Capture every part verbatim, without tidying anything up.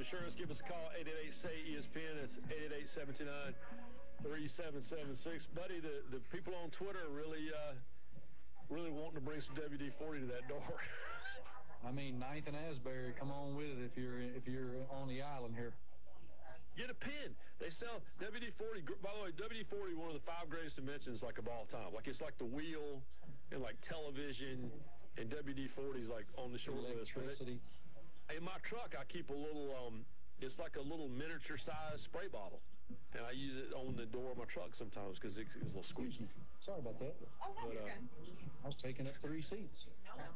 insurance, give us a call, eight eight eight, S A Y, E S P N. It's eight eight eight, seven two nine, three seven seven six. Buddy, the, the people on Twitter are really, uh, really wanting to bring some W D forty to that door. I mean, Ninth and Asbury, come on with it if you're if you're on the island here. Get a pin. They sell W D forty. By the way, W D forty, one of the five greatest inventions like of all time. Like it's like the wheel and like television, and W D forty is like on the short list. Electricity. In my truck, I keep a little. Um, it's like a little miniature size spray bottle, and I use it on the door of my truck sometimes because it's, it's a little squeaky. Sorry about that. Oh, no, But, you're uh, good. I was taking up three seats. Uh,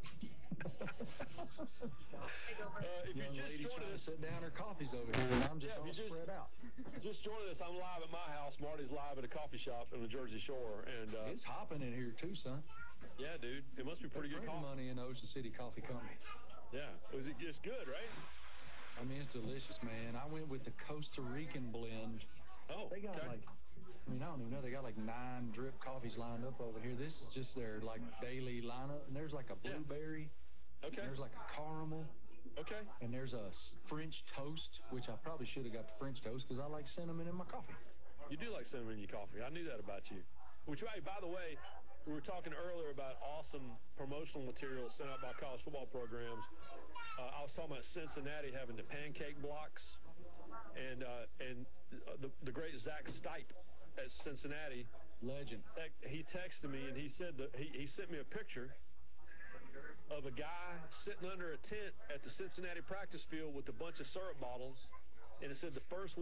if you Young just lady joined trying to us, sit down, her coffee's over here. And I'm just Yeah, if all you just- spread out. just joined us. I'm live at my house. Marty's live at a coffee shop in the Jersey Shore, and uh, It's hopping in here too, son. yeah, dude, it must be pretty good Printing coffee. money in the Ocean City Coffee Company. Yeah, it was it's good, right? I mean, it's delicious, man. I went with the Costa Rican blend. Oh, They got okay. like, I mean, I don't even know. They got like nine drip coffees lined up over here. This is just their like daily lineup. And there's like a Yeah. blueberry. Okay. There's like a caramel. Okay. And there's a s- French toast, which I probably should have got the French toast because I like cinnamon in my coffee. You do like cinnamon in your coffee. I knew that about you. Which, hey, by the way, we were talking earlier about awesome promotional materials sent out by college football programs. Uh, I was talking about Cincinnati having the pancake blocks, and uh, and uh, the, the great Zach Stipe at Cincinnati. Legend. He texted me and he said that he, he sent me a picture of a guy sitting under a tent at the Cincinnati practice field with a bunch of syrup bottles, and it said the first